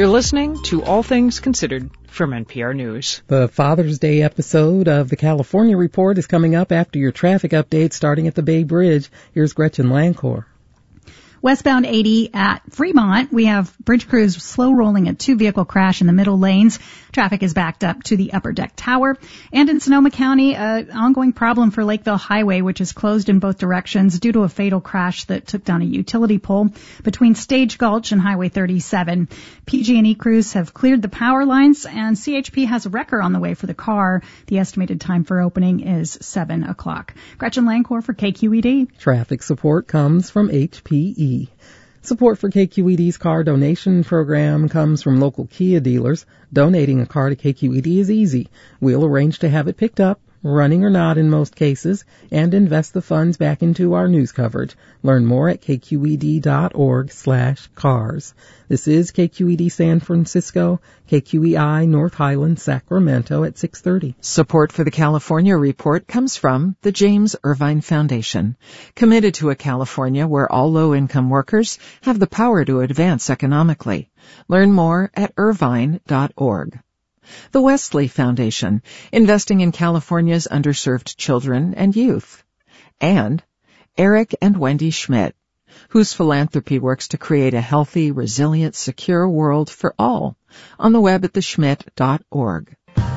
You're listening to All Things Considered from NPR News. The Father's Day episode of the California Report is coming up after your traffic update starting at the Bay Bridge. Here's Gretchen Lancourt. Westbound 80 at Fremont, we have bridge crews slow rolling a two-vehicle crash in the middle lanes. Traffic is backed up to the upper deck tower. And in Sonoma County, an ongoing problem for Lakeville Highway, which is closed in both directions due to a fatal crash that took down a utility pole between Stage Gulch and Highway 37. PG&E crews have cleared the power lines, and CHP has a wrecker on the way for the car. The estimated time for opening is 7 o'clock. Gretchen Lancourt for KQED. Traffic support comes from HPE. Support for KQED's car donation program comes from local Kia dealers. Donating a car to KQED is easy. We'll arrange to have it picked up, running or not in most cases, and invest the funds back into our news coverage. Learn more at kqed.org/cars. This is KQED San Francisco, KQEI North Highland, Sacramento at 6:30. Support for the California Report comes from the James Irvine Foundation, committed to a California where all low-income workers have the power to advance economically. Learn more at irvine.org. The Wesley Foundation, investing in California's underserved children and youth. And Eric and Wendy Schmidt, whose philanthropy works to create a healthy, resilient, secure world for all. On the web at theschmidt.org.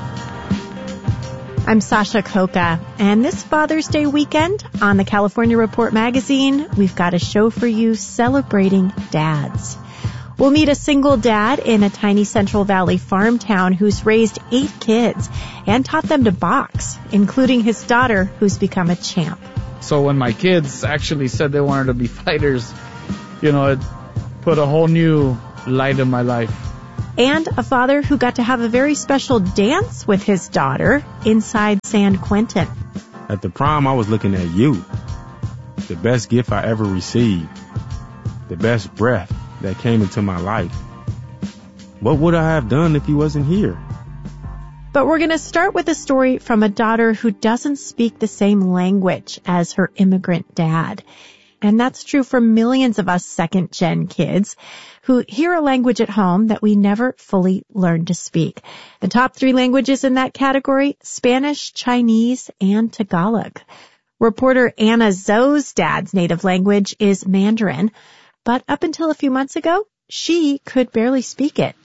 I'm Sasha Koka, and this Father's Day weekend on the California Report magazine, we've got a show for you celebrating dads. We'll meet a single dad in a tiny Central Valley farm town who's raised 8 kids and taught them to box, including his daughter, who's become a champ. So when my kids actually said they wanted to be fighters, it put a whole new light in my life. And a father who got to have a very special dance with his daughter inside San Quentin. At the prom, I was looking at you. The best gift I ever received. The best breath that came into my life. What would I have done if he wasn't here? But we're going to start with a story from a daughter who doesn't speak the same language as her immigrant dad. And that's true for millions of us second-gen kids who hear a language at home that we never fully learn to speak. The top 3 languages in that category, Spanish, Chinese, and Tagalog. Reporter Anna Zoe's dad's native language is Mandarin, but up until a few months ago, she could barely speak it.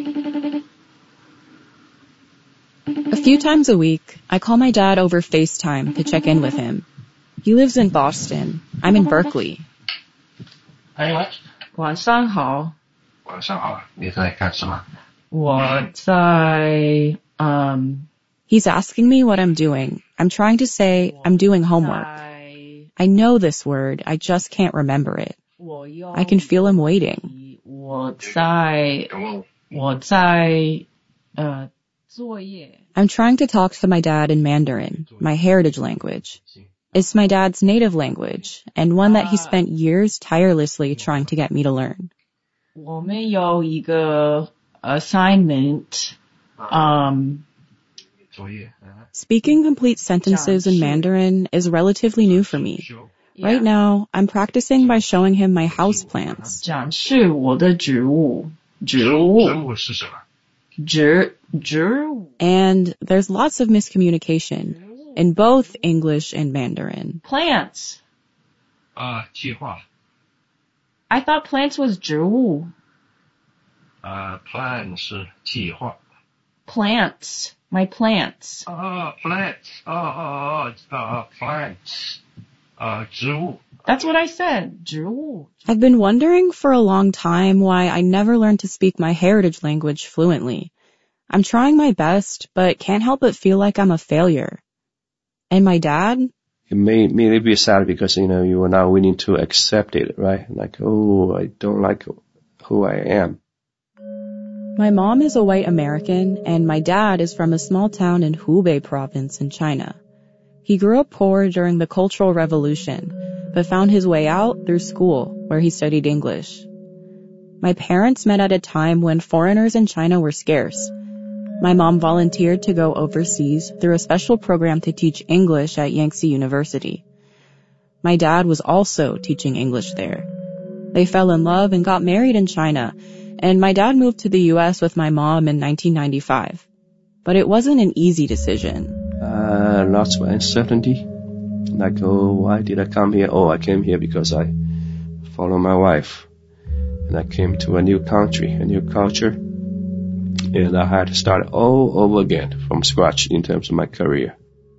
A few times a week, I call my dad over FaceTime to check in with him. He lives in Boston. I'm in Berkeley. 晚上好。晚上好，你在干什么？我在 He's asking me what I'm doing. I'm trying to say I'm doing homework. I know this word, I just can't remember it. I can feel him waiting. 我在作业。 I'm trying to talk to my dad in Mandarin, my heritage language. It's my dad's native language, and one that he spent years tirelessly trying to get me to learn. 我们有一个 assignment, Speaking complete sentences in Mandarin is relatively new for me. Right now, I'm practicing by showing him my house plants. 展示我的植物。植物是什么？植物。 And there's lots of miscommunication in both English and Mandarin. Plants. 计划。 I thought plants was 植物。 plan 是计划。 Plants. My plants. Plants. Plants. 植物。 That's what I said. 植物。 I've been wondering for a long time why I never learned to speak my heritage language fluently. I'm trying my best, but can't help but feel like I'm a failure. And my dad? It made me be sad because, you are not willing to accept it, right? Like, oh, I don't like who I am. My mom is a white American, and my dad is from a small town in Hubei province in China. He grew up poor during the Cultural Revolution, but found his way out through school, where he studied English. My parents met at a time when foreigners in China were scarce. My mom volunteered to go overseas through a special program to teach English at Yangtze University. My dad was also teaching English there. They fell in love and got married in China, and my dad moved to the U.S. with my mom in 1995. But it wasn't an easy decision. Lots of uncertainty. Like, oh, why did I come here? Oh, I came here because I follow my wife. And I came to a new country, a new culture. And I had to start all over again from scratch in terms of my career.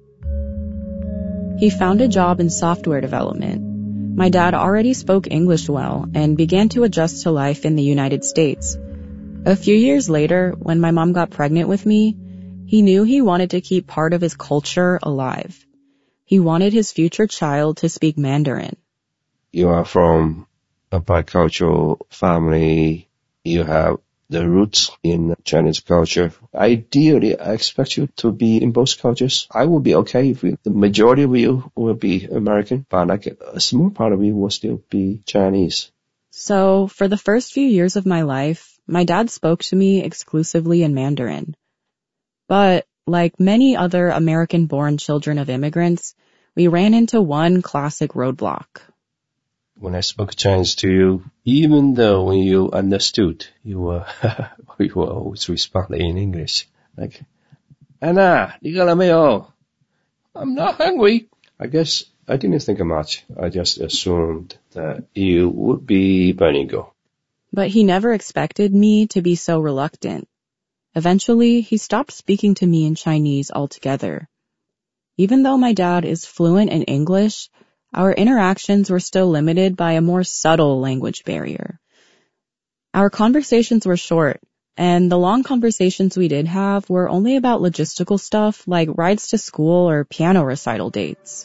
He found a job in software development. My dad already spoke English well and began to adjust to life in the United States. A few years later, when my mom got pregnant with me, he knew he wanted to keep part of his culture alive. He wanted his future child to speak Mandarin. You are from a bicultural family. You have the roots in Chinese culture. Ideally, I expect you to be in both cultures. I will be okay if the majority of you will be American, but like a small part of you will still be Chinese. So, for the first few years of my life, my dad spoke to me exclusively in Mandarin. But, like many other American-born children of immigrants, we ran into one classic roadblock. When I spoke Chinese to you, even though when you understood, you were always responding in English. Like, Anna, 你饿了没有? I'm not hungry. I guess I didn't think much. I just assumed that you would be bilingual. But he never expected me to be so reluctant. Eventually, he stopped speaking to me in Chinese altogether. Even though my dad is fluent in English, our interactions were still limited by a more subtle language barrier. Our conversations were short, and the long conversations we did have were only about logistical stuff like rides to school or piano recital dates.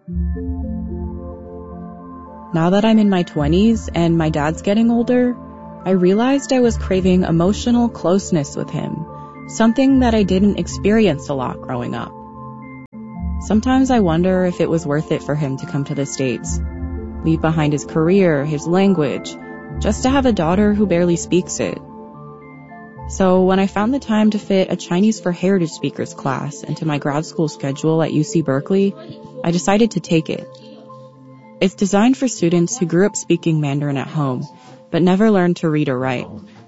Now that I'm in my 20s and my dad's getting older, I realized I was craving emotional closeness with him, something that I didn't experience a lot growing up. Sometimes I wonder if it was worth it for him to come to the States, leave behind his career, his language, just to have a daughter who barely speaks it. So when I found the time to fit a Chinese for Heritage Speakers class into my grad school schedule at UC Berkeley, I decided to take it. It's designed for students who grew up speaking Mandarin at home, but never learned to read or write.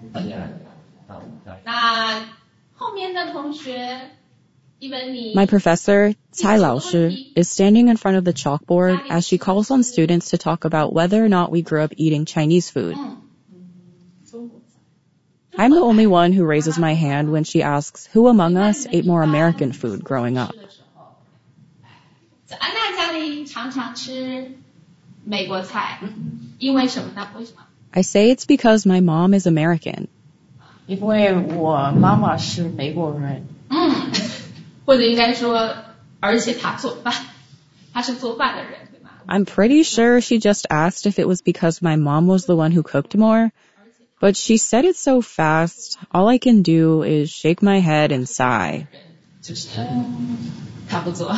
My professor, Cai Laoshi, is standing in front of the chalkboard as she calls on students to talk about whether or not we grew up eating Chinese food. I'm the only one who raises my hand when she asks who among us ate more American food growing up. I say it's because my mom is American. 因为我妈妈是美国人。或者应该说，而且她做饭，她是做饭的人，对吗？ I'm pretty sure she just asked if it was because my mom was the one who cooked more, but she said it so fast, all I can do is shake my head and sigh. 就是她不做。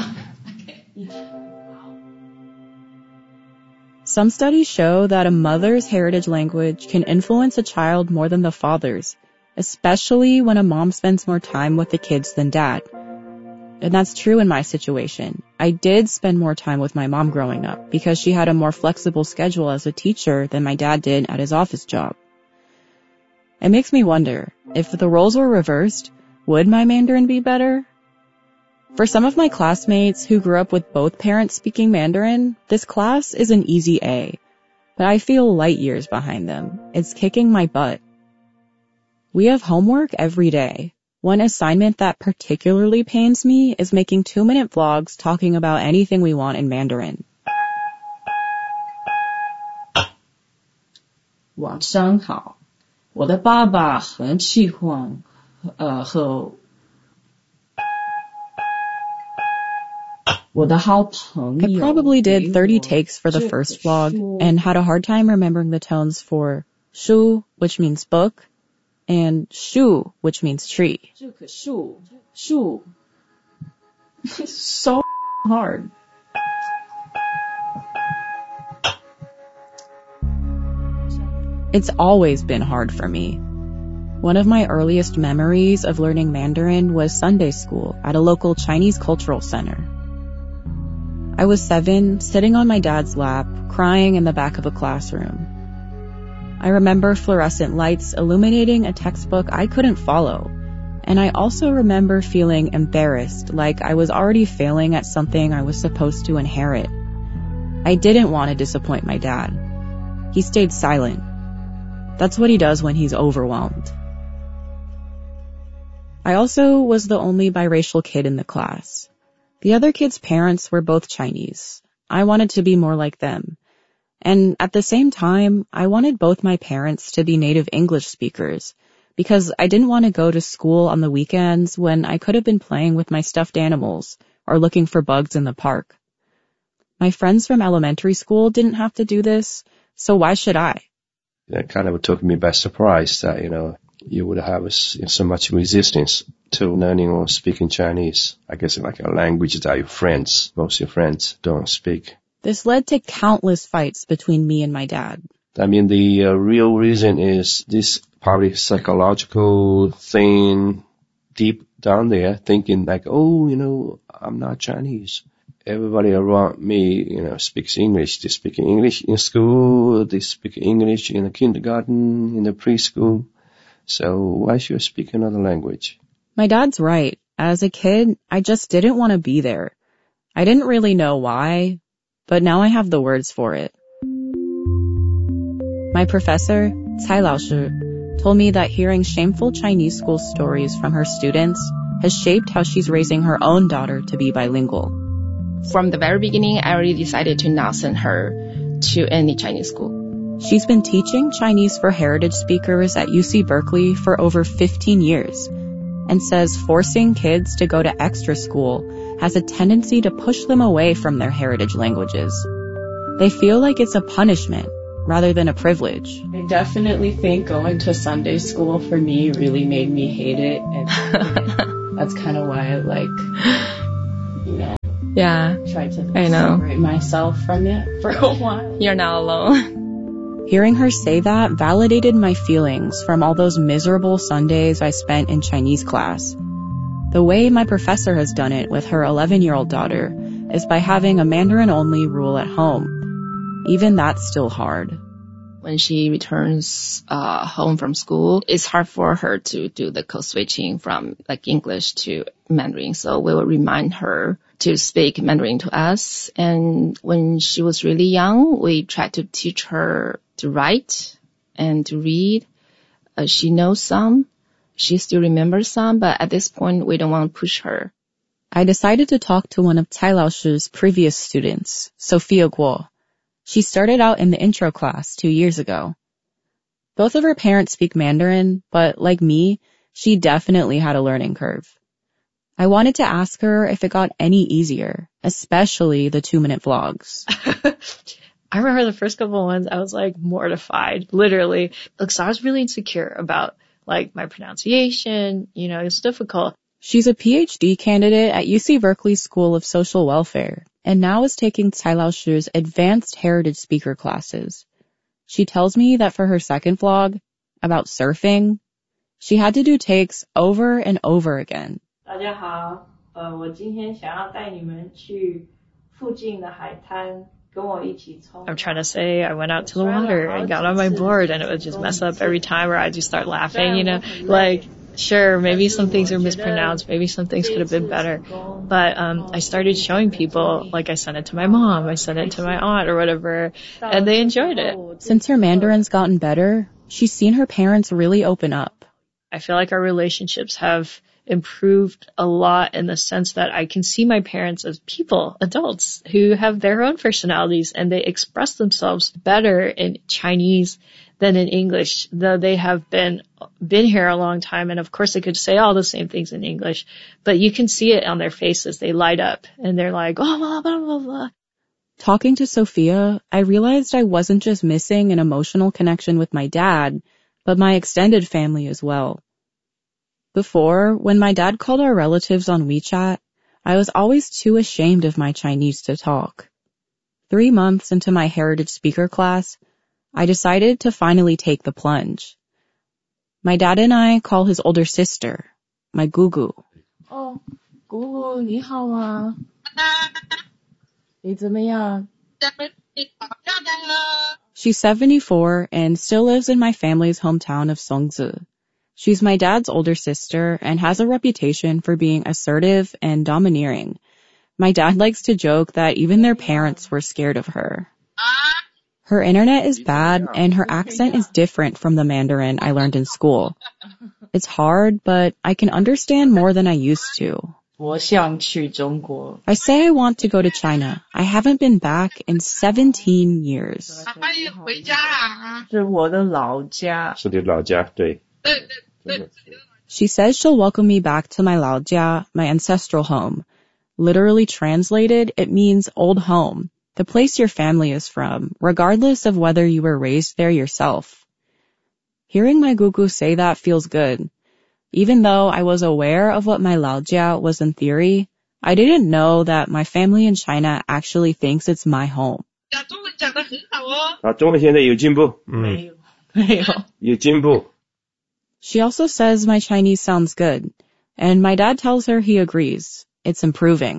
Some studies show that a mother's heritage language can influence a child more than the father's, especially when a mom spends more time with the kids than dad. And that's true in my situation. I did spend more time with my mom growing up because she had a more flexible schedule as a teacher than my dad did at his office job. It makes me wonder, if the roles were reversed, would my Mandarin be better? For some of my classmates who grew up with both parents speaking Mandarin, this class is an easy A, but I feel light years behind them. It's kicking my butt. We have homework every day. One assignment that particularly pains me is making 2-minute vlogs talking about anything we want in Mandarin. 晚上好，我的爸爸很喜欢和我的好朋友。 I probably did 30 takes for the first vlog and had a hard time remembering the tones for shu, which means book, and shu, which means tree. 这棵树 so hard. It's always been hard for me. One of my earliest memories of learning Mandarin was Sunday school at a local Chinese cultural center. I was 7, sitting on my dad's lap, crying in the back of a classroom. I remember fluorescent lights illuminating a textbook I couldn't follow. And I also remember feeling embarrassed, like I was already failing at something I was supposed to inherit. I didn't want to disappoint my dad. He stayed silent. That's what he does when he's overwhelmed. I also was the only biracial kid in the class. The other kids' parents were both Chinese. I wanted to be more like them. And at the same time, I wanted both my parents to be native English speakers, because I didn't want to go to school on the weekends when I could have been playing with my stuffed animals or looking for bugs in the park. My friends from elementary school didn't have to do this, so why should I? That kind of took me by surprise that, you would have so much resistance to learning or speaking Chinese. I guess like a language that most of your friends don't speak. This led to countless fights between me and my dad. I mean, the real reason is this probably psychological thing deep down there, thinking like, oh, I'm not Chinese. Everybody around me, speaks English. They speak English in school. They speak English in the kindergarten, in the preschool. So why should I speak another language? My dad's right. As a kid, I just didn't want to be there. I didn't really know why, but now I have the words for it. My professor, Cai Laoshi, told me that hearing shameful Chinese school stories from her students has shaped how she's raising her own daughter to be bilingual. From the very beginning, I already decided to not send her to any Chinese school. She's been teaching Chinese for heritage speakers at UC Berkeley for over 15 years and says forcing kids to go to extra school has a tendency to push them away from their heritage languages. They feel like it's a punishment rather than a privilege. I definitely think going to Sunday school for me really made me hate it, and that's kind of why I tried to separate myself from it for a while. You're not alone. Hearing her say that validated my feelings from all those miserable Sundays I spent in Chinese class. The way my professor has done it with her 11-year-old daughter is by having a Mandarin-only rule at home. Even that's still hard. When she returns home from school, it's hard for her to do the code switching from English to Mandarin. So we will remind her to speak Mandarin to us. And when she was really young, we tried to teach her to write and to read. She knows some. She still remembers some, but at this point, we don't want to push her. I decided to talk to one of Cai Laoshi's previous students, Sophia Guo. She started out in the intro class 2 years ago. Both of her parents speak Mandarin, but like me, she definitely had a learning curve. I wanted to ask her if it got any easier, especially the 2-minute vlogs. I remember the first couple of ones, I was mortified, literally. So I was really insecure about my pronunciation, it's difficult. She's a PhD candidate at UC Berkeley School of Social Welfare and now is taking Cai Laoshi's advanced heritage speaker classes. She tells me that for her second vlog, about surfing, she had to do takes over and over again. 大家好，我今天想要带你们去附近的海滩。 I'm trying to say I went out to the water and got on my board and it would just mess up every time, or I'd just start laughing, Sure, maybe some things are mispronounced, maybe some things could have been better. But I started showing people, I sent it to my mom, I sent it to my aunt or whatever, and they enjoyed it. Since her Mandarin's gotten better, she's seen her parents really open up. I feel like our relationships have improved a lot in the sense that I can see my parents as people, adults, who have their own personalities and they express themselves better in Chinese than in English, though they have been here a long time. And of course they could say all the same things in English, but you can see it on their faces. They light up and they're like, oh, blah, blah, blah, blah. Talking to Sophia, I realized I wasn't just missing an emotional connection with my dad, but my extended family as well. Before, when my dad called our relatives on WeChat, I was always too ashamed of my Chinese to talk. 3 months into my heritage speaker class, I decided to finally take the plunge. My dad and I call his older sister, my Gugu. Oh, Gugu, 你好吗？你怎么样？ She's 74 and still lives in my family's hometown of Seongsu. She's my dad's older sister and has a reputation for being assertive and domineering. My dad likes to joke that even their parents were scared of her. Her internet is bad and her accent is different from the Mandarin I learned in school. It's hard, but I can understand more than I used to. I say I want to go to China. I haven't been back in 17 years. 是我的老家。是你老家，对。 She says she'll welcome me back to my Laojia, my ancestral home. Literally translated, it means old home, the place your family is from, regardless of whether you were raised there yourself. Hearing my gugu say that feels good. Even though I was aware of what my Laojia was in theory, I didn't know that my family in China actually thinks it's my home. 中文现在有进步，有进步。 She also says my Chinese sounds good, and my dad tells her he agrees. It's improving.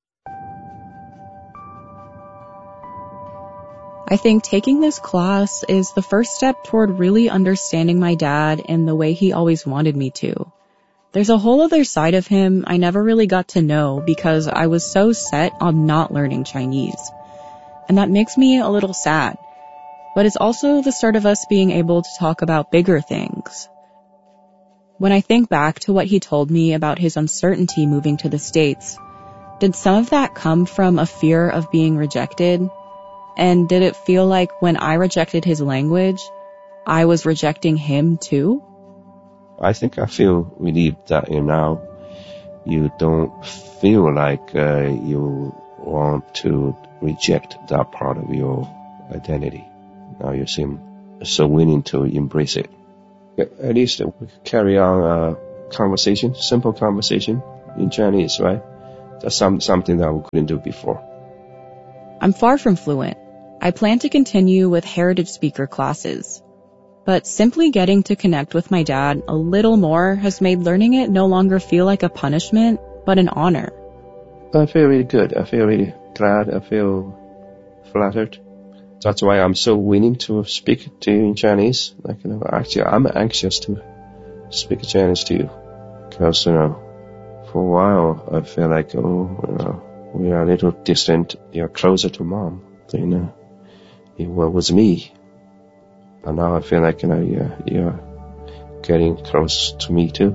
I think taking this class is the first step toward really understanding my dad in the way he always wanted me to. There's a whole other side of him I never really got to know because I was so set on not learning Chinese. And that makes me a little sad. But it's also the start of us being able to talk about bigger things. When I think back to what he told me about his uncertainty moving to the States, did some of that come from a fear of being rejected? And did it feel like when I rejected his language, I was rejecting him too? I think I feel relieved that now you don't feel like you want to reject that part of your identity. Now you seem so willing to embrace it. At least we carry on a conversation, simple conversation in Chinese, right? That's something that we couldn't do before. I'm far from fluent. I plan to continue with heritage speaker classes. But simply getting to connect with my dad a little more has made learning it no longer feel like a punishment, but an honor. I feel really good. I feel really glad. I feel flattered. That's why I'm so willing to speak to you in Chinese. Actually, I'm anxious to speak Chinese to you. Because, for a while, I feel like, we are a little distant. You're closer to mom than it was me. And now I feel like, you're getting close to me too.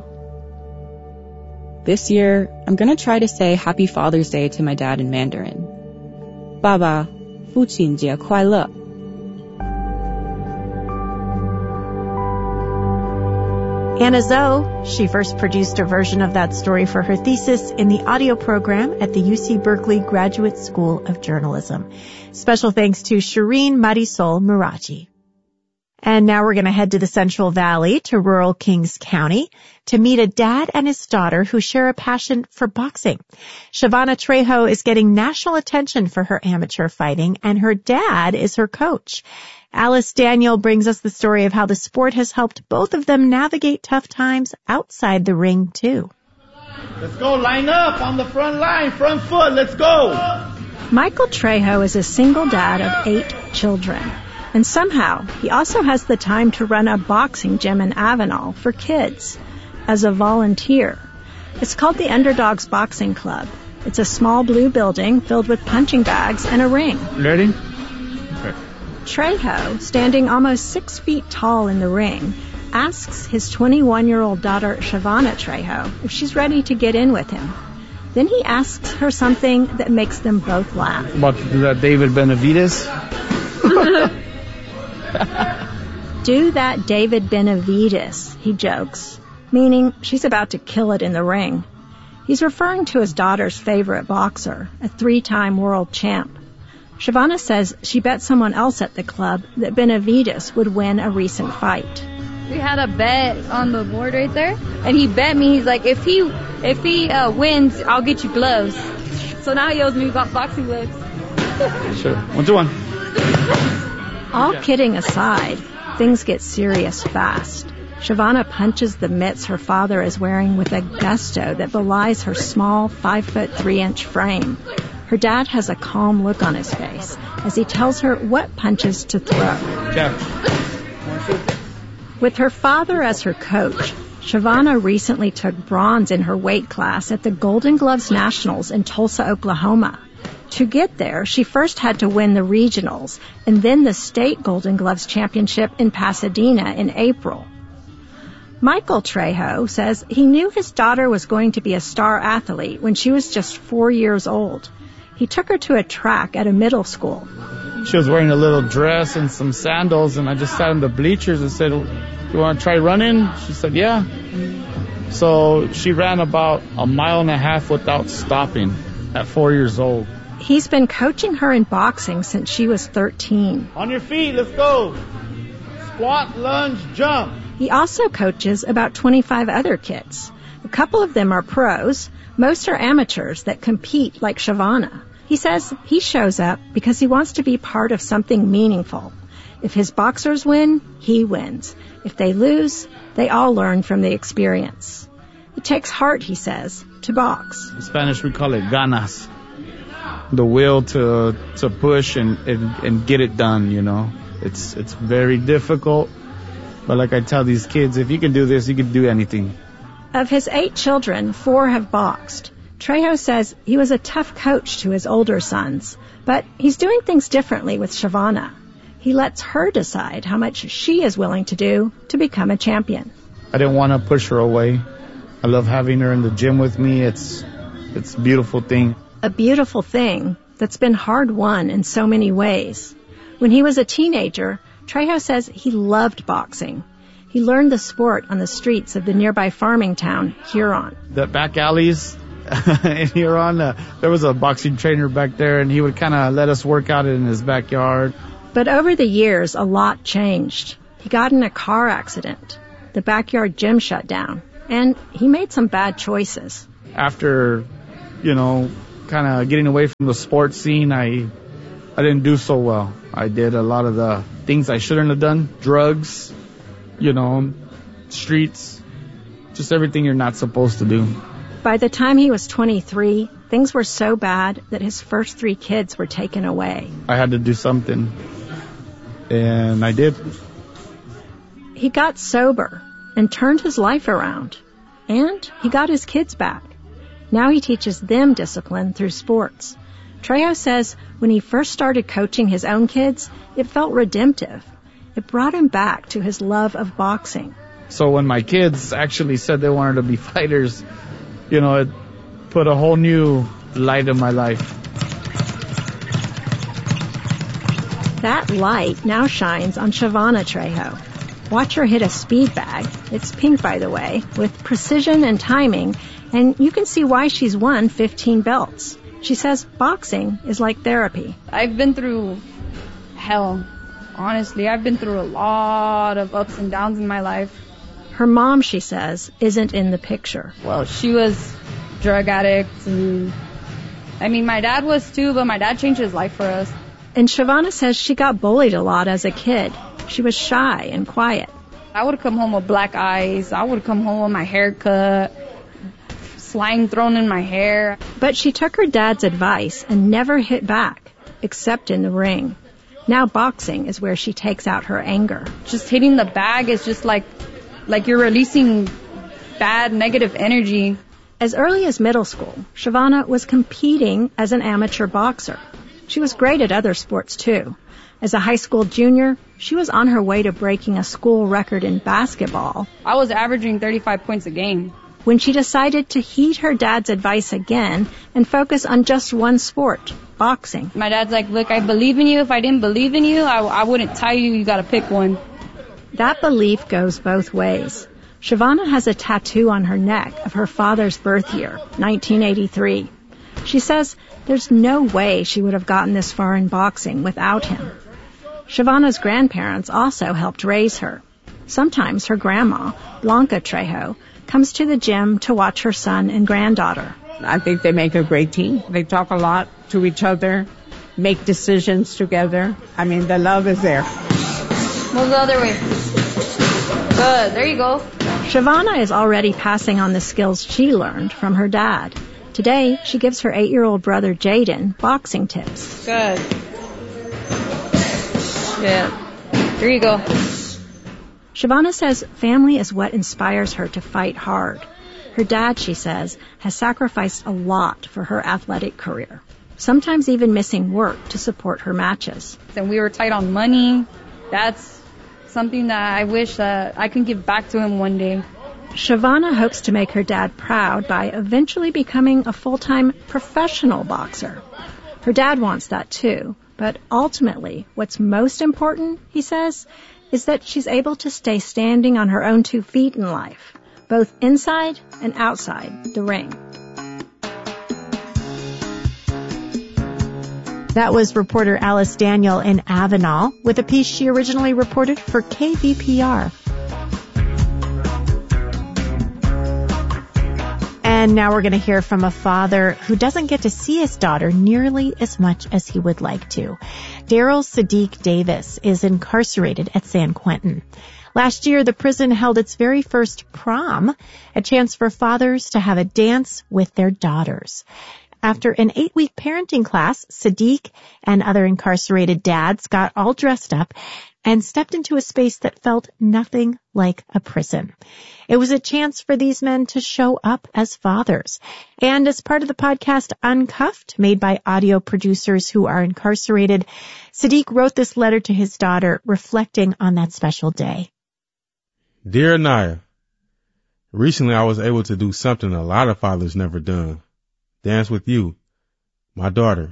This year, I'm gonna try to say Happy Father's Day to my dad in Mandarin. Baba, 父亲节快乐. Anna Zhou, she first produced a version of that story for her thesis in the audio program at the UC Berkeley Graduate School of Journalism. Special thanks to Shireen Marisol Meraji. And now we're going to head to the Central Valley to rural Kings County to meet a dad and his daughter who share a passion for boxing. Shavana Trejo is getting national attention for her amateur fighting, and her dad is her coach. Alice Daniel brings us the story of how the sport has helped both of them navigate tough times outside the ring, too. Let's go, line up on the front line, front foot, let's go! Michael Trejo is a single dad of 8 children. And somehow, he also has the time to run a boxing gym in Avenal for kids as a volunteer. It's called the Underdogs Boxing Club. It's a small blue building filled with punching bags and a ring. Ready? Okay. Trejo, standing almost 6 feet tall in the ring, asks his 21-year-old daughter, Shavana Trejo, if she's ready to get in with him. Then he asks her something that makes them both laugh. About to do that David Benavides? Do that David Benavides, he jokes, meaning she's about to kill it in the ring. He's referring to his daughter's favorite boxer, a 3-time world champ. Shavana says she bet someone else at the club that Benavides would win a recent fight. We had a bet on the board right there, and he bet me, he's like, if he wins, I'll get you gloves. So now he owes me boxing gloves. Sure. 1-1. All kidding aside, things get serious fast. Shavana punches the mitts her father is wearing with a gusto that belies her small 5'3" frame. Her dad has a calm look on his face as he tells her what punches to throw. With her father as her coach, Shavana recently took bronze in her weight class at the Golden Gloves Nationals in Tulsa, Oklahoma. To get there, she first had to win the regionals and then the state Golden Gloves Championship in Pasadena in April. Michael Trejo says he knew his daughter was going to be a star athlete when she was just 4 years old. He took her to a track at a middle school. She was wearing a little dress and some sandals, and I just sat in the bleachers and said, "You want to try running?" She said, "Yeah." So she ran about 1.5 miles without stopping at 4 years old. He's been coaching her in boxing since she was 13. On your feet, let's go. Squat, lunge, jump. He also coaches about 25 other kids. A couple of them are pros. Most are amateurs that compete like Shavana. He says he shows up because he wants to be part of something meaningful. If his boxers win, he wins. If they lose, they all learn from the experience. It takes heart, he says, to box. In Spanish, we call it ganas. The will to push and get it done, you know. It's very difficult. But like I tell these kids, if you can do this, you can do anything. Of his 8 children, 4 have boxed. Trejo says he was a tough coach to his older sons, but he's doing things differently with Shavana. He lets her decide how much she is willing to do to become a champion. I didn't want to push her away. I love having her in the gym with me. It's a beautiful thing. A beautiful thing that's been hard-won in so many ways. When he was a teenager, Trejo says he loved boxing. He learned the sport on the streets of the nearby farming town, Huron. The back alleys in Huron, there was a boxing trainer back there, and he would kind of let us work out in his backyard. But over the years, a lot changed. He got in a car accident. The backyard gym shut down, and he made some bad choices. After, kind of getting away from the sports scene, I didn't do so well. I did a lot of the things I shouldn't have done. Drugs, streets, just everything you're not supposed to do. By the time he was 23, things were so bad that his first 3 kids were taken away. I had to do something, and I did. He got sober and turned his life around, and he got his kids back. Now he teaches them discipline through sports. Trejo says when he first started coaching his own kids, it felt redemptive. It brought him back to his love of boxing. So when my kids actually said they wanted to be fighters, it put a whole new light in my life. That light now shines on Shavana Trejo. Watch her hit a speed bag. It's pink, by the way, with precision and timing, and you can see why she's won 15 belts. She says boxing is like therapy. I've been through hell. Honestly, I've been through a lot of ups and downs in my life. Her mom, she says, isn't in the picture. Well, she was drug addict, and my dad was too, but my dad changed his life for us. And Shavana says she got bullied a lot as a kid. She was shy and quiet. I would come home with black eyes. I would come home with my hair cut, slang thrown in my hair. But she took her dad's advice and never hit back, except in the ring. Now boxing is where she takes out her anger. Just hitting the bag is just like you're releasing bad, negative energy. As early as middle school, Shavana was competing as an amateur boxer. She was great at other sports, too. As a high school junior, she was on her way to breaking a school record in basketball. I was averaging 35 points a game. When she decided to heed her dad's advice again and focus on just one sport, boxing. My dad's like, look, I believe in you. If I didn't believe in you, I wouldn't tell you. You got to pick one. That belief goes both ways. Shavana has a tattoo on her neck of her father's birth year, 1983. She says there's no way she would have gotten this far in boxing without him. Shavana's grandparents also helped raise her. Sometimes her grandma, Blanca Trejo, comes to the gym to watch her son and granddaughter. I think they make a great team. They talk a lot to each other, make decisions together. The love is there. Move the other way. Good. There you go. Shavana is already passing on the skills she learned from her dad. Today, she gives her 8-year-old brother Jaden boxing tips. Good. Yeah. Here you go. Shavana says family is what inspires her to fight hard. Her dad, she says, has sacrificed a lot for her athletic career, sometimes even missing work to support her matches. And we were tight on money. That's something that I wish that I can give back to him one day. Shavana hopes to make her dad proud by eventually becoming a full-time professional boxer. Her dad wants that too, but ultimately, what's most important, he says, is that she's able to stay standing on her own 2 feet in life, both inside and outside the ring. That was reporter Alice Daniel in Avenal with a piece she originally reported for KVPR. And now we're going to hear from a father who doesn't get to see his daughter nearly as much as he would like to. Daryl Sadiq Davis is incarcerated at San Quentin. Last year, the prison held its very first prom, a chance for fathers to have a dance with their daughters. After an 8-week parenting class, Sadiq and other incarcerated dads got all dressed up and stepped into a space that felt nothing like a prison. It was a chance for these men to show up as fathers. And as part of the podcast Uncuffed, made by audio producers who are incarcerated, Sadiq wrote this letter to his daughter reflecting on that special day. Dear Anaya, recently I was able to do something a lot of fathers never done. Dance with you, my daughter.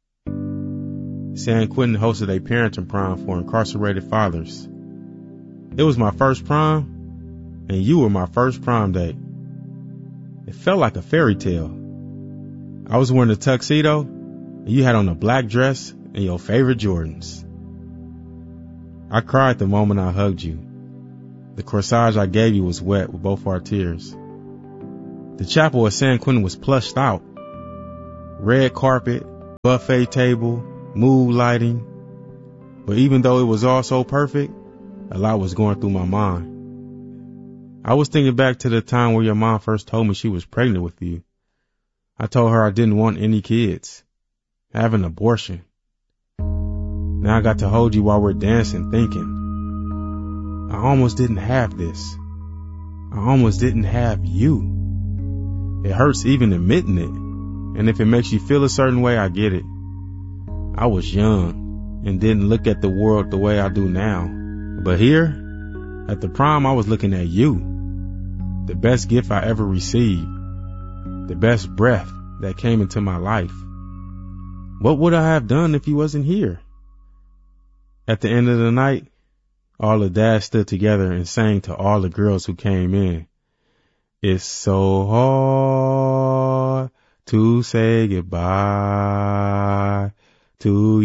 San Quentin hosted a parenting prom for incarcerated fathers. It was my first prom, and you were my first prom date. It felt like a fairy tale. I was wearing a tuxedo, and you had on a black dress and your favorite Jordans. I cried the moment I hugged you. The corsage I gave you was wet with both our tears. The chapel at San Quentin was plushed out. Red carpet, buffet table, mood lighting. But even though it was all so perfect, a lot was going through my mind. I was thinking back to the time where your mom first told me she was pregnant with you. I told her I didn't want any kids. Have an abortion. Now I got to hold you while we're dancing, thinking, I almost didn't have this. I almost didn't have you. It hurts even admitting it. And if it makes you feel a certain way, I get it. I was young and didn't look at the world the way I do now. But here, at the prom, I was looking at you. The best gift I ever received. The best breath that came into my life. What would I have done if you wasn't here? At the end of the night, all the dads stood together and sang to all the girls who came in. It's so hard to say goodbye to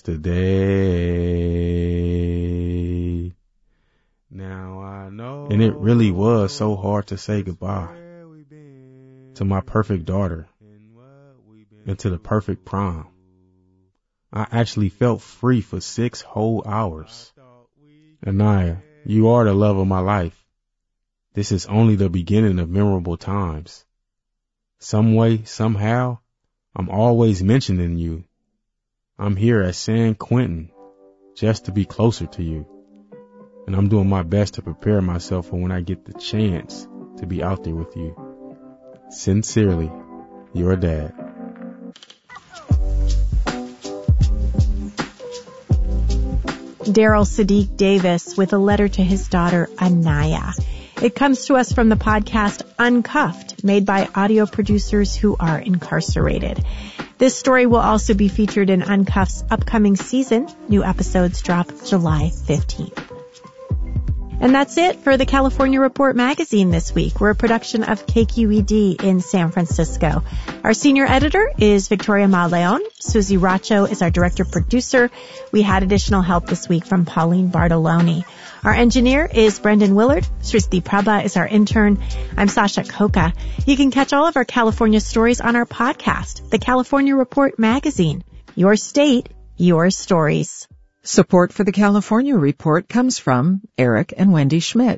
yesterday. Now I know. And it really was so hard to say goodbye to my perfect daughter and to the perfect prom. I actually felt free for 6 whole hours. Anaya, you are the love of my life. This is only the beginning of memorable times. Some way, somehow, I'm always mentioning you. I'm here at San Quentin just to be closer to you. And I'm doing my best to prepare myself for when I get the chance to be out there with you. Sincerely, your dad. Daryl Sadiq Davis with a letter to his daughter, Anaya. It comes to us from the podcast Uncuffed, made by audio producers who are incarcerated. This story will also be featured in Uncuffed's upcoming season. New episodes drop July 15th. And that's it for the California Report magazine this week. We're a production of KQED in San Francisco. Our senior editor is Victoria Mauleon. Susie Racho is our director producer. We had additional help this week from Pauline Bartoloni. Our engineer is Brendan Willard. Srishti Prabha is our intern. I'm Sasha Khokha. You can catch all of our California stories on our podcast, the California Report magazine. Your state, your stories. Support for the California Report comes from Eric and Wendy Schmidt.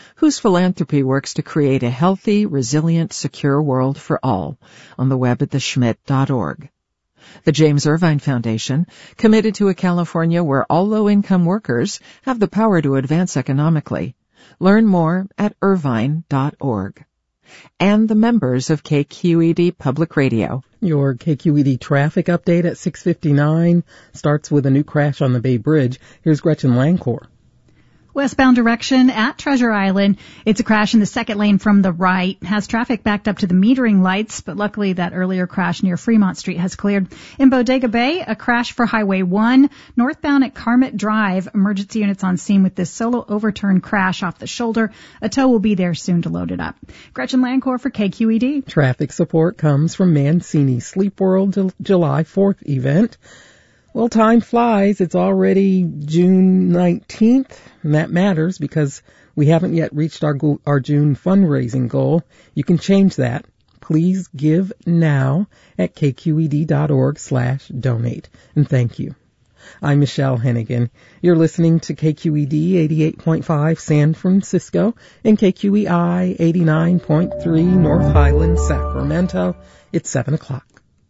whose philanthropy works to create a healthy, resilient, secure world for all, on the web at theschmidt.org. The James Irvine Foundation, committed to a California where all low-income workers have the power to advance economically. Learn more at irvine.org. And the members of KQED Public Radio. Your KQED traffic update at 6:59 starts with a new crash on the Bay Bridge. Here's Gretchen Lancourt. Westbound direction at Treasure Island. It's a crash in the second lane from the right. Has traffic backed up to the metering lights, but luckily that earlier crash near Fremont Street has cleared. In Bodega Bay, a crash for Highway 1. Northbound at Carmet Drive, emergency units on scene with this solo overturn crash off the shoulder. A tow will be there soon to load it up. Gretchen Lancourt for KQED. Traffic support comes from Mancini Sleep World July 4th event. Well, time flies. It's already June 19th, and that matters because we haven't yet reached our June fundraising goal. You can change that. Please give now at kqed.org/donate. And thank you. I'm Michelle Hennigan. You're listening to KQED 88.5 San Francisco and KQEI 89.3 North Highlands, Sacramento. It's 7 o'clock.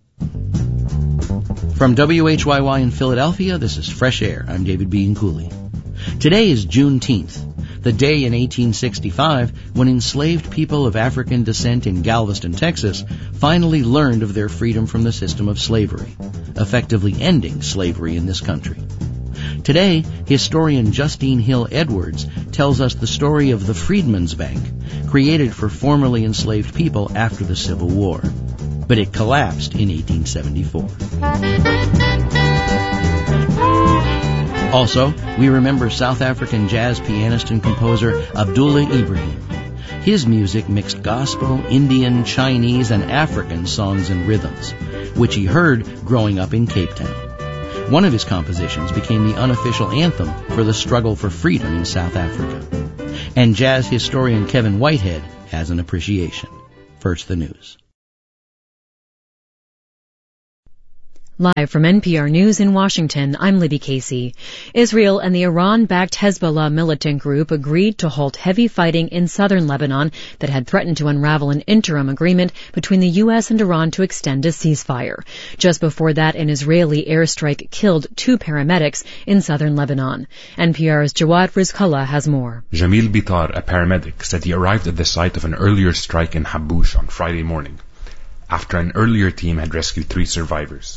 From WHYY in Philadelphia, this is Fresh Air. I'm David B. Cooley. Today is Juneteenth, the day in 1865 when enslaved people of African descent in Galveston, Texas, finally learned of their freedom from the system of slavery, effectively ending slavery in this country. Today, historian Justine Hill Edwards tells us the story of the Freedmen's Bank, created for formerly enslaved people after the Civil War. But it collapsed in 1874. Also, we remember South African jazz pianist and composer Abdullah Ibrahim. His music mixed gospel, Indian, Chinese, and African songs and rhythms, which he heard growing up in Cape Town. One of his compositions became the unofficial anthem for the struggle for freedom in South Africa. And jazz historian Kevin Whitehead has an appreciation. First, the news. Live from NPR News in Washington, I'm Libby Casey. Israel and the Iran-backed Hezbollah militant group agreed to halt heavy fighting in southern Lebanon that had threatened to unravel an interim agreement between the U.S. and Iran to extend a ceasefire. Just before that, an Israeli airstrike killed 2 paramedics in southern Lebanon. NPR's Jawad Rizkallah has more. Jamil Bitar, a paramedic, said he arrived at the site of an earlier strike in Haboush on Friday morning, after an earlier team had rescued 3 survivors.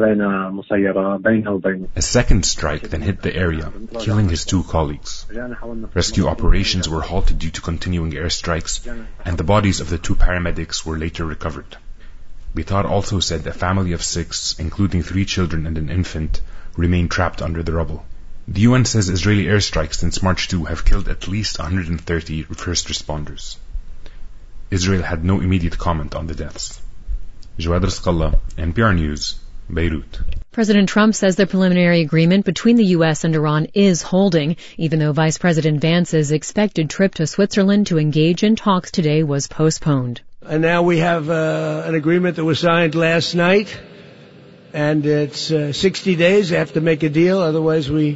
A second strike then hit the area, killing his 2 colleagues. Rescue operations were halted due to continuing airstrikes, and the bodies of the 2 paramedics were later recovered. Bitar also said a family of 6, including 3 children and an infant, remain trapped under the rubble. The UN says Israeli airstrikes since March 2 have killed at least 130 first responders. Israel had no immediate comment on the deaths. Jawad Rizkallah, NPR News, Beirut. President Trump says the preliminary agreement between the U.S. and Iran is holding, even though Vice President Vance's expected trip to Switzerland to engage in talks today was postponed. And now we have an agreement that was signed last night, and it's 60 days. They have to make a deal, otherwise we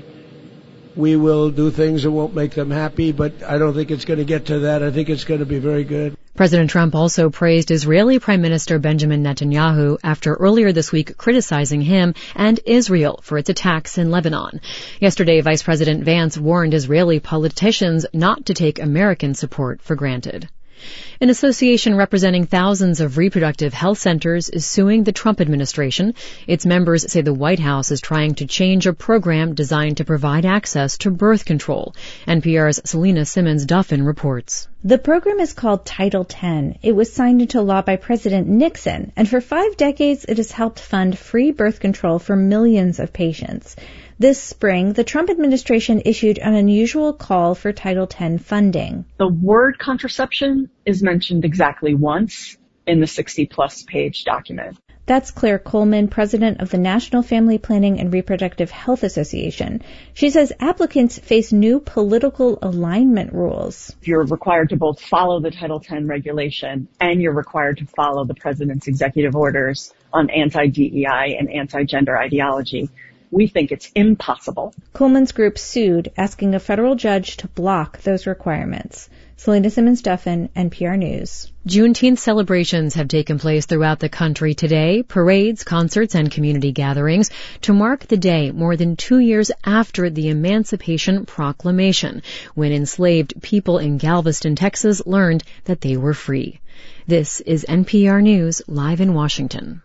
will do things that won't make them happy, but I don't think it's going to get to that. I think it's going to be very good. President Trump also praised Israeli Prime Minister Benjamin Netanyahu after earlier this week criticizing him and Israel for its attacks in Lebanon. Yesterday, Vice President Vance warned Israeli politicians not to take American support for granted. An association representing thousands of reproductive health centers is suing the Trump administration. Its members say the White House is trying to change a program designed to provide access to birth control. NPR's Selena Simmons-Duffin reports. The program is called Title X. It was signed into law by President Nixon, and for 5 decades it has helped fund free birth control for millions of patients. This spring, the Trump administration issued an unusual call for Title X funding. The word contraception is mentioned exactly once in the 60-plus page document. That's Claire Coleman, president of the National Family Planning and Reproductive Health Association. She says applicants face new political alignment rules. You're required to both follow the Title X regulation and you're required to follow the president's executive orders on anti-DEI and anti-gender ideology. We think it's impossible. Coleman's group sued, asking a federal judge to block those requirements. Selena Simmons-Duffin, NPR News. Juneteenth celebrations have taken place throughout the country today, parades, concerts, and community gatherings to mark the day more than 2 years after the Emancipation Proclamation, when enslaved people in Galveston, Texas learned that they were free. This is NPR News, live in Washington.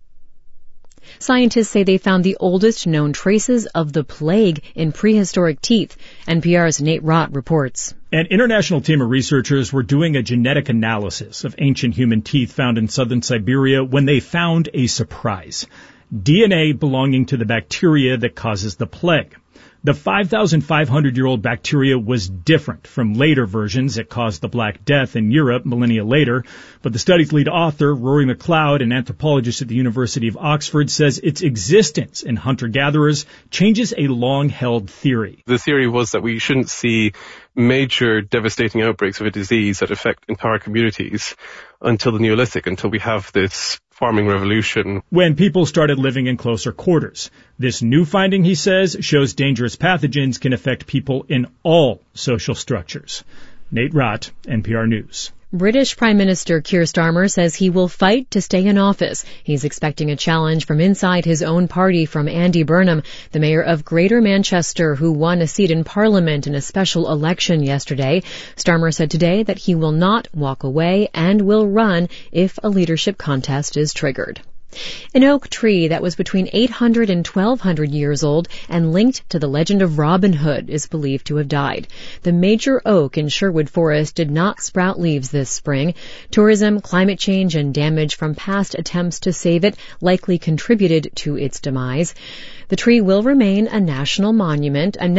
Scientists say they found the oldest known traces of the plague in prehistoric teeth. NPR's Nate Rott reports. An international team of researchers were doing a genetic analysis of ancient human teeth found in southern Siberia when they found a surprise: DNA belonging to the bacteria that causes the plague. The 5,500-year-old bacteria was different from later versions that caused the Black Death in Europe millennia later, but the study's lead author, Rory McLeod, an anthropologist at the University of Oxford, says its existence in hunter-gatherers changes a long-held theory. The theory was that we shouldn't see major devastating outbreaks of a disease that affect entire communities until the Neolithic, until we have this farming revolution. When people started living in closer quarters. This new finding, he says, shows dangerous pathogens can affect people in all social structures. Nate Rott, NPR News. British Prime Minister Keir Starmer says he will fight to stay in office. He's expecting a challenge from inside his own party from Andy Burnham, the mayor of Greater Manchester, who won a seat in Parliament in a special election yesterday. Starmer said today that he will not walk away and will run if a leadership contest is triggered. An oak tree that was between 800 and 1,200 years old and linked to the legend of Robin Hood is believed to have died. The major oak in Sherwood Forest did not sprout leaves this spring. Tourism, climate change, and damage from past attempts to save it likely contributed to its demise. The tree will remain a natural monument, and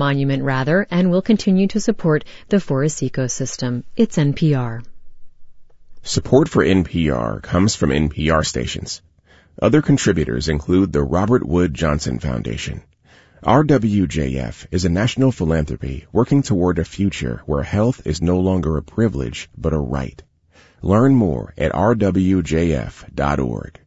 will continue to support the forest ecosystem. It's NPR. Support for NPR comes from NPR stations. Other contributors include the Robert Wood Johnson Foundation. RWJF is a national philanthropy working toward a future where health is no longer a privilege but a right. Learn more at rwjf.org.